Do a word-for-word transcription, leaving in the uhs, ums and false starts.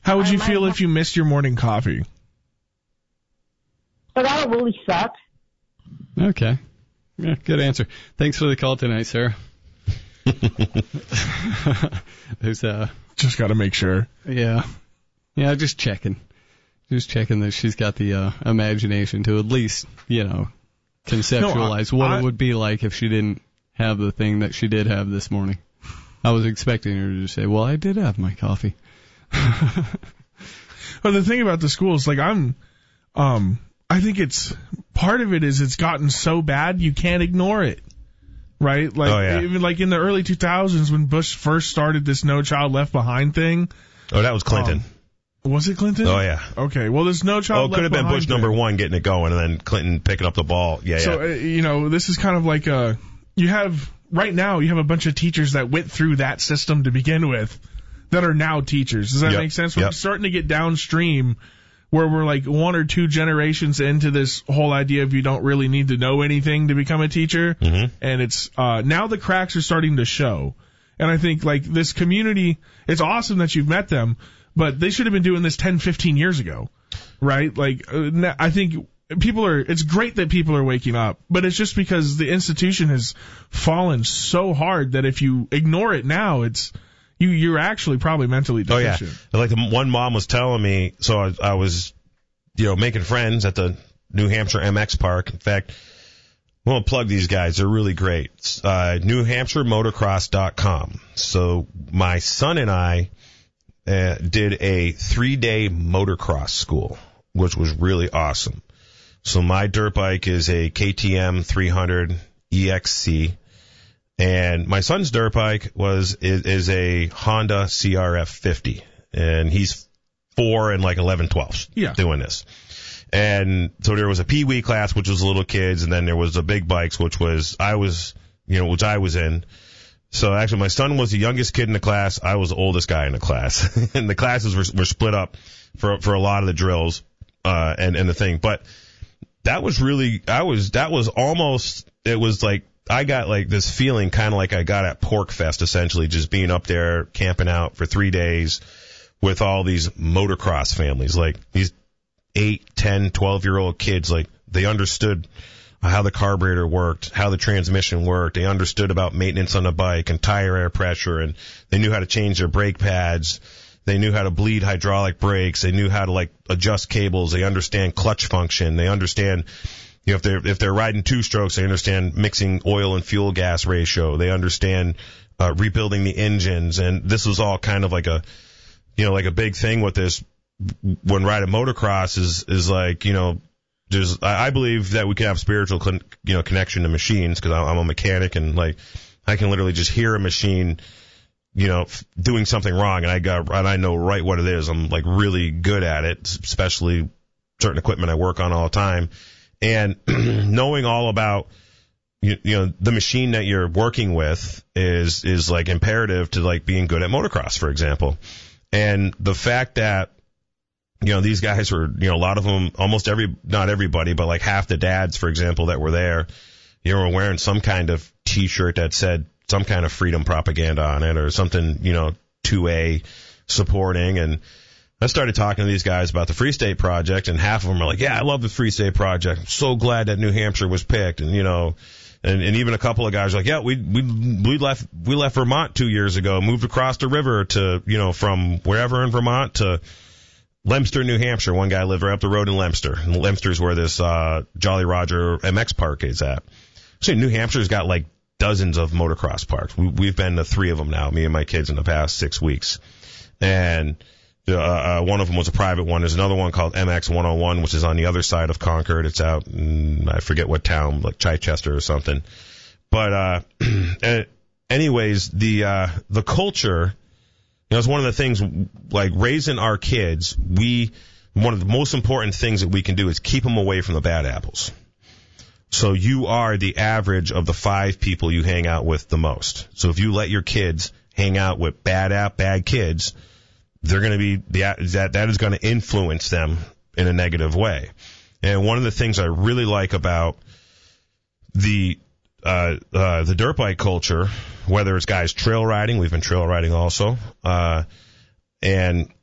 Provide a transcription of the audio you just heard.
How would I you might feel have- if you missed your morning coffee? So that would really suck. Okay. Yeah, good answer. Thanks for the call tonight, Sarah. There's uh Just got to make sure. yeah. Yeah, just checking. Just checking that she's got the uh, imagination to at least, you know, conceptualize No, I- what I- it would be like if she didn't have the thing that she did have this morning. I was expecting her to just say, well, I did have my coffee. But the thing about the school is, like, I'm, um, I think it's, part of it is it's gotten so bad you can't ignore it. Right? Like, Oh, yeah. even like in the early two thousands when Bush first started this No Child Left Behind thing. Oh, that was Clinton. Um, was it Clinton? Oh, yeah. Okay, well, there's No Oh, Child it Left could have been Behind Bush number thing. one getting it going, and then Clinton picking up the ball. Yeah, So, yeah. uh, you know, this is kind of like a, you have, right now, you have a bunch of teachers that went through that system to begin with that are now teachers. Does that Yep, make sense? We're yep. starting to get downstream where we're like one or two generations into this whole idea of you don't really need to know anything to become a teacher. Mm-hmm. And it's, uh, now the cracks are starting to show. And I think like this community, it's awesome that you've met them, but they should have been doing this ten, fifteen years ago. Right? Like, uh, I think people are, it's great that people are waking up, but it's just because the institution has fallen so hard that if you ignore it now, it's, you, you're actually probably mentally Oh, yeah. deficient. Like the one mom was telling me, so I, I was, you know, making friends at the New Hampshire M X Park. In fact, I want to plug these guys. They're really great. It's, uh, New Hampshire Motocross dot com. So my son and I uh, did a three-day motocross school, which was really awesome. So my dirt bike is a K T M three hundred E X C. And my son's dirt bike was is, is a Honda C R F fifty, and he's four and like eleven twelfths Yeah. doing this. And so there was a Pee Wee class, which was little kids, and then there was the big bikes, which was I was, you know, which I was in. So actually, my son was the youngest kid in the class. I was the oldest guy in the class, and the classes were were split up for for a lot of the drills, uh, and and the thing. But that was really, I was that was almost, it was like. I got like this feeling kind of like I got at Pork Fest, essentially, just being up there camping out for three days with all these motocross families, like these eight, ten, twelve-year-old kids. Like they understood how the carburetor worked, how the transmission worked. They understood about maintenance on the bike and tire air pressure, and they knew how to change their brake pads. They knew how to bleed hydraulic brakes. They knew how to like adjust cables. They understand clutch function. They understand. You know, if they're, if they're riding two strokes, they understand mixing oil and fuel gas ratio. They understand, uh, rebuilding the engines. And this was all kind of like a, you know, like a big thing with this when riding motocross is, is like, you know, there's, I, I believe that we can have spiritual, con, you know, connection to machines because I'm a mechanic and like, I can literally just hear a machine, you know, f- doing something wrong and I got, and I know right what it is. I'm like really good at it, especially certain equipment I work on all the time. And knowing all about, you, you know, the machine that you're working with is, is like imperative to like being good at motocross, for example. And the fact that, you know, these guys were, you know, a lot of them, almost every, not everybody, but like half the dads, for example, that were there, you know, were wearing some kind of t-shirt that said some kind of freedom propaganda on it or something, you know, two A supporting. And I started talking to these guys about the Free State Project, and half of them are like, yeah, I love the Free State Project. I'm so glad that New Hampshire was picked. And, you know, and, and even a couple of guys are like, yeah, we, we, we left, we left Vermont two years ago, moved across the river to, you know, from wherever in Vermont to Leominster, New Hampshire. One guy lived right up the road in Leominster. And Leominster's where this, uh, Jolly Roger M X park is at. So New Hampshire's got like dozens of motocross parks. We, we've been to three of them now, me and my kids in the past six weeks. And, Uh, uh, one of them was a private one. There's another one called M X one oh one, which is on the other side of Concord. It's out in, I forget what town, like Chichester or something. But, uh, anyways, the, uh, the culture, you know, it's one of the things, like raising our kids, we, one of the most important things that we can do is keep them away from the bad apples. So you are the average of the five people you hang out with the most. So if you let your kids hang out with bad app, bad kids, they're going to be, that, that is going to influence them in a negative way. And one of the things I really like about the, uh, uh, the dirt bike culture, whether it's guys trail riding, we've been trail riding also, uh, and